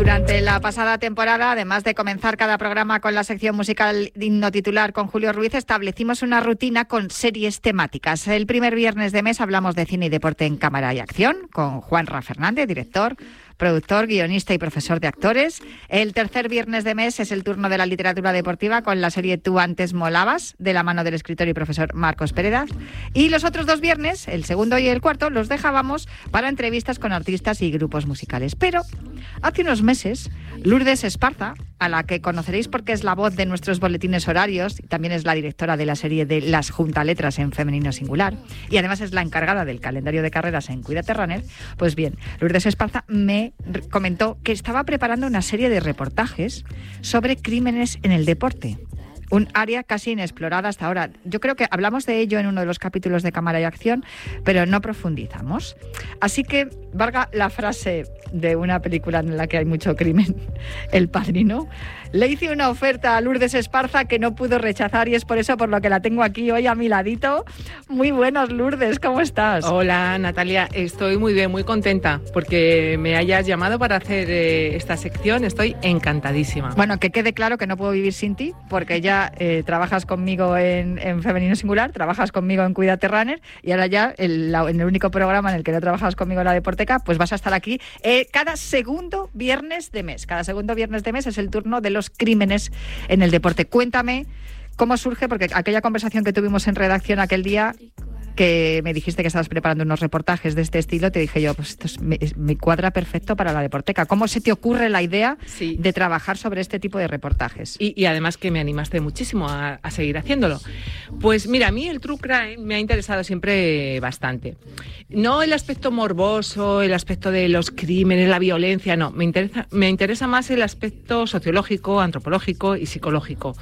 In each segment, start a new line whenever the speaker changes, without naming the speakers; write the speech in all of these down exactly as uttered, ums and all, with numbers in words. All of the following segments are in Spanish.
Durante la pasada temporada, además de comenzar cada programa con la sección musical himno titular con Julio Ruiz, establecimos una rutina con series temáticas. El primer viernes de mes hablamos de cine y deporte en cámara y acción con Juanra Fernández, director, productor, guionista y profesor de actores. El tercer viernes de mes es el turno de la literatura deportiva con la serie Tú antes molabas, de la mano del escritor y profesor Marcos Pérez. Y los otros dos viernes, el segundo y el cuarto, los dejábamos para entrevistas con artistas y grupos musicales. Pero hace unos meses, Lourdes Esparza, a la que conoceréis porque es la voz de nuestros boletines horarios y también es la directora de la serie de Las Juntaletras en femenino singular y además es la encargada del calendario de carreras en Cuídate Runner, pues bien, Lourdes Esparza me comentó que estaba preparando una serie de reportajes sobre crímenes en el deporte. Un área casi inexplorada hasta ahora. Yo creo que hablamos de ello en uno de los capítulos de Cámara y Acción, pero no profundizamos. Así que, valga la frase de una película en la que hay mucho crimen, El Padrino, le hice una oferta a Lourdes Esparza que no pudo rechazar y es por eso por lo que la tengo aquí hoy a mi ladito. Muy buenas, Lourdes, ¿cómo estás?
Hola, Natalia, estoy muy bien, muy contenta porque me hayas llamado para hacer eh, esta sección. Estoy encantadísima.
Bueno, que quede claro que no puedo vivir sin ti porque ya eh, trabajas conmigo en, en femenino singular, trabajas conmigo en Cuídate Runner y ahora ya el, la, en el único programa en el que no trabajas conmigo en la Deporteca, pues vas a estar aquí eh, cada segundo viernes de mes. Cada segundo viernes de mes es el turno de los crímenes en el deporte. Cuéntame cómo surge, porque aquella conversación que tuvimos en redacción aquel día, que me dijiste que estabas preparando unos reportajes de este estilo, te dije yo, pues esto es, me, me cuadra perfecto para la Deporteca. ¿Cómo se te ocurre la idea sí. de trabajar sobre este tipo de reportajes?
Y, y además que me animaste muchísimo a, a seguir haciéndolo. Pues mira, a mí el true crime me ha interesado siempre bastante. No el aspecto morboso, el aspecto de los crímenes, la violencia, no. Me interesa, me interesa más el aspecto sociológico, antropológico y psicológico.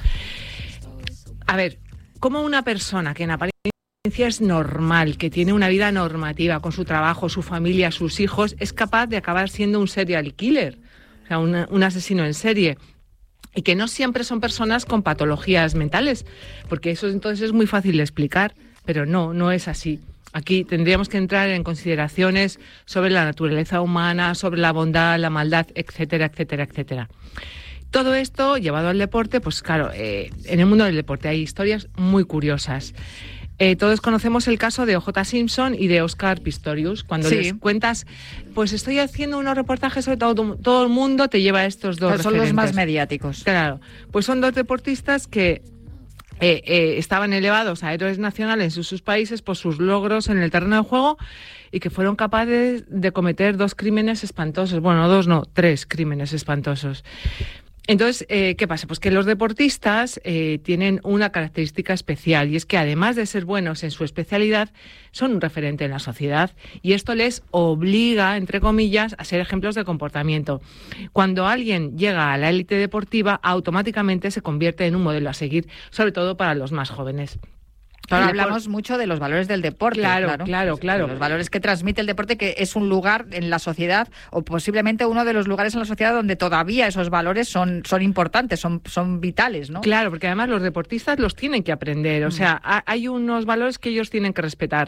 A ver, ¿cómo una persona que en apariencia es normal, que tiene una vida normativa con su trabajo, su familia, sus hijos, es capaz de acabar siendo un serial killer, o sea, un, un asesino en serie? Y que no siempre son personas con patologías mentales, porque eso entonces es muy fácil de explicar, pero no, no es así. Aquí tendríamos que entrar en consideraciones sobre la naturaleza humana, sobre la bondad, la maldad, etcétera, etcétera, etcétera. Todo esto llevado al deporte, pues claro, eh, en el mundo del deporte hay historias muy curiosas. Eh, todos conocemos el caso de O J Simpson y de Oscar Pistorius. Cuando sí. les cuentas, pues estoy haciendo unos reportajes sobre todo, todo el mundo te lleva a estos dos
referentes. Son los más mediáticos.
Claro, pues son dos deportistas que eh, eh, estaban elevados a héroes nacionales en sus, sus países por sus logros en el terreno de juego y que fueron capaces de cometer dos crímenes espantosos. Bueno, dos no, tres crímenes espantosos. Entonces, eh, ¿qué pasa? Pues que los deportistas eh, tienen una característica especial y es que además de ser buenos en su especialidad, son un referente en la sociedad y esto les obliga, entre comillas, a ser ejemplos de comportamiento. Cuando alguien llega a la élite deportiva, automáticamente se convierte en un modelo a seguir, sobre todo para los más jóvenes.
Ahora hablamos mucho de los valores del deporte.
Claro, claro, claro, claro.
Los valores que transmite el deporte, que es un lugar en la sociedad, o posiblemente uno de los lugares en la sociedad donde todavía esos valores son, son importantes, son, son vitales, ¿no?
Claro, porque además los deportistas los tienen que aprender. O mm. sea, ha, hay unos valores que ellos tienen que respetar.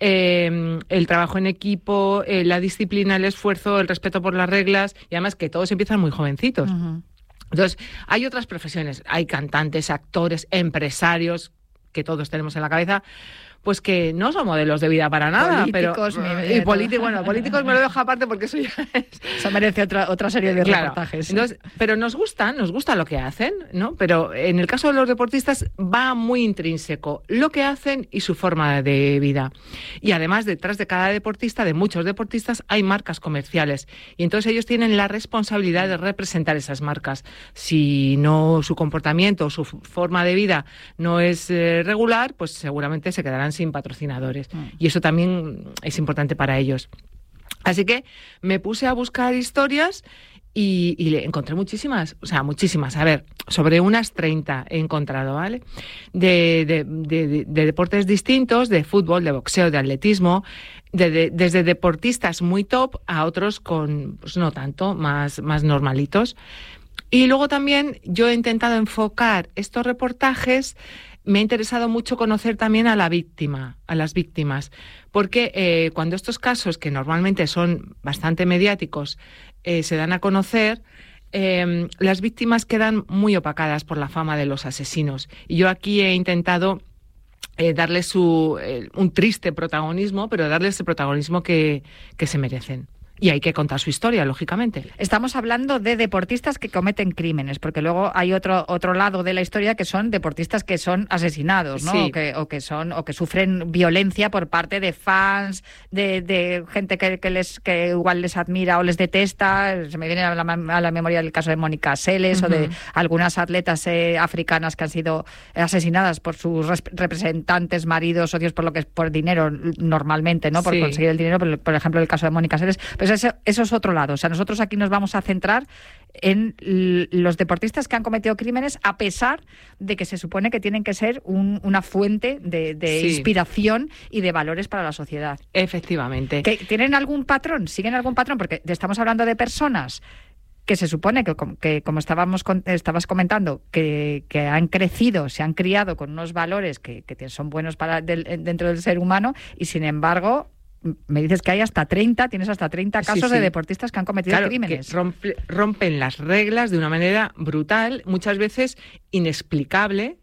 Eh, el trabajo en equipo, eh, la disciplina, el esfuerzo, el respeto por las reglas, y además que todos empiezan muy jovencitos. Uh-huh. Entonces, hay otras profesiones, hay cantantes, actores, empresarios, que todos tenemos en la cabeza, pues que no son modelos de vida para nada.
Políticos,
pero
mi,
y políticos, bueno, políticos me lo dejo aparte porque eso ya es...
Eso merece otra, otra serie de
claro.
reportajes.
Entonces, pero nos gusta, nos gusta lo que hacen, ¿no? Pero en el caso de los deportistas va muy intrínseco lo que hacen y su forma de vida. Y además, detrás de cada deportista, de muchos deportistas, hay marcas comerciales. Y entonces ellos tienen la responsabilidad de representar esas marcas. Si no, su comportamiento, su forma de vida no es eh, regular, pues seguramente se quedarán sin patrocinadores. Mm. Y eso también es importante para ellos. Así que me puse a buscar historias y, y le encontré muchísimas, o sea, muchísimas. A ver, sobre unas treinta he encontrado, ¿vale? De, de, de, de, de deportes distintos, de fútbol, de boxeo, de atletismo, de, de, desde deportistas muy top a otros con, pues no tanto, más, más normalitos. Y luego también yo he intentado enfocar estos reportajes. Me ha interesado mucho conocer también a la víctima, a las víctimas, porque eh, cuando estos casos, que normalmente son bastante mediáticos, eh, se dan a conocer, eh, las víctimas quedan muy opacadas por la fama de los asesinos. Y yo aquí he intentado eh, darles su, eh, un triste protagonismo, pero darles el protagonismo que, que se merecen. Y hay que contar su historia, lógicamente.
Estamos hablando de deportistas que cometen crímenes, porque luego hay otro otro lado de la historia que son deportistas que son asesinados, ¿no?
Sí.
O que, o que son o que sufren violencia por parte de fans, de, de gente que, que les que igual les admira o les detesta. Se me viene a la, a la memoria el caso de Mónica Seles, uh-huh, o de algunas atletas eh, africanas que han sido asesinadas por sus representantes, maridos, socios, por lo que es por dinero normalmente, ¿no? Por sí. conseguir el dinero. Por, por ejemplo, el caso de Mónica Seles. Pues Eso, eso es otro lado. O sea, nosotros aquí nos vamos a centrar en los deportistas que han cometido crímenes, a pesar de que se supone que tienen que ser un, una fuente de, de sí. inspiración y de valores para la sociedad.
Efectivamente.
¿Que ¿Tienen algún patrón? ¿Siguen algún patrón? Porque estamos hablando de personas que se supone que, que como estábamos estabas comentando, que, que han crecido, se han criado con unos valores que, que son buenos para del, dentro del ser humano, y sin embargo me dices que hay hasta treinta, tienes hasta treinta casos sí, sí. de deportistas que han cometido
claro,
crímenes.
Que rompe, rompen las reglas de una manera brutal, muchas veces inexplicable.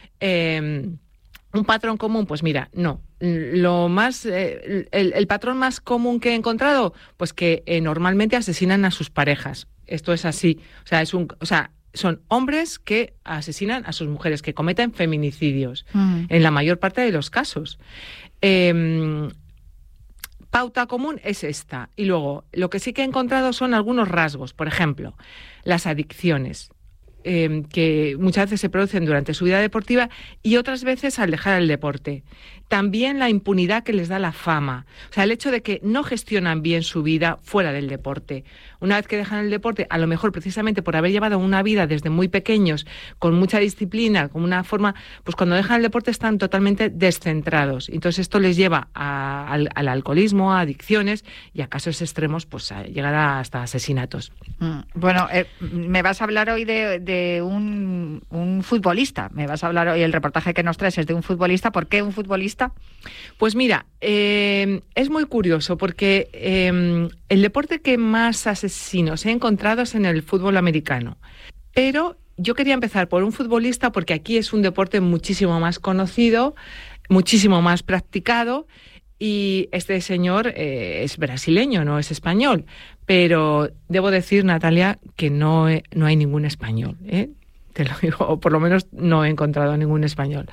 Eh, un patrón común, pues mira, no. Lo más, eh, el, el patrón más común que he encontrado, pues que eh, normalmente asesinan a sus parejas. Esto es así. O sea, es un, o sea, son hombres que asesinan a sus mujeres, que cometen feminicidios, mm. en la mayor parte de los casos. Eh, Pauta común es esta. Y luego, lo que sí que he encontrado son algunos rasgos. Por ejemplo, las adicciones, eh, que muchas veces se producen durante su vida deportiva y otras veces al dejar el deporte. También la impunidad que les da la fama. O sea, el hecho de que no gestionan bien su vida fuera del deporte. Una vez que dejan el deporte, a lo mejor precisamente por haber llevado una vida desde muy pequeños, con mucha disciplina, con una forma, pues cuando dejan el deporte están totalmente descentrados. Entonces esto les lleva a, al, al alcoholismo, a adicciones y a casos extremos, pues a llegar a, hasta asesinatos.
Mm, bueno, eh, me vas a hablar hoy de, de un, un futbolista. Me vas a hablar hoy, el reportaje que nos traes es de un futbolista. ¿Por qué un futbolista?
Pues mira, eh, es muy curioso porque eh, el deporte que más asesinos he encontrado es en el fútbol americano. Pero yo quería empezar por un futbolista porque aquí es un deporte muchísimo más conocido, muchísimo más practicado, y este señor eh, es brasileño, no es español. Pero debo decir, Natalia, que no, no hay ningún español, ¿eh? Te lo digo, o por lo menos no he encontrado ningún español.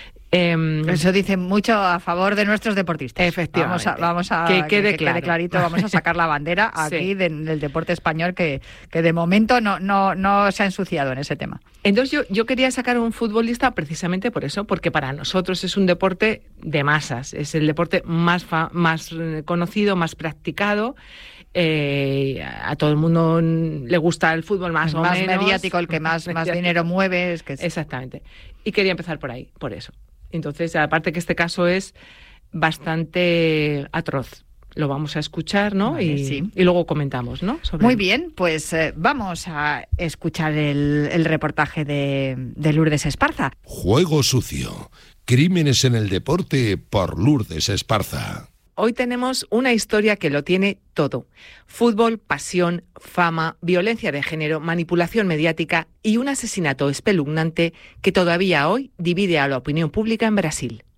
Eso dice mucho a favor de nuestros deportistas.
Efectivamente.
Vamos a, vamos a
que quede,
que, que
claro.
quede clarito, vamos a sacar la bandera aquí sí. de, del deporte español que, que de momento no, no, no se ha ensuciado en ese tema.
Entonces yo, yo quería sacar un futbolista precisamente por eso, porque para nosotros es un deporte de masas, es el deporte más, fa, más conocido, más practicado. Eh, a todo el mundo le gusta el fútbol más
el
o
más
menos.
Más mediático, el que más, más dinero mueve. Es que es...
Exactamente. Y quería empezar por ahí, por eso. Entonces, aparte que este caso es bastante atroz. Lo vamos a escuchar, ¿no? Vale, y, sí. y luego comentamos, ¿no?
Sobre Muy él. bien, pues eh, vamos a escuchar el, el reportaje de, de Lourdes Esparza.
Juego sucio. Crímenes en el deporte por Lourdes Esparza.
Hoy tenemos una historia que lo tiene todo. Fútbol, pasión, fama, violencia de género, manipulación mediática y un asesinato espeluznante que todavía hoy divide a la opinión pública en Brasil.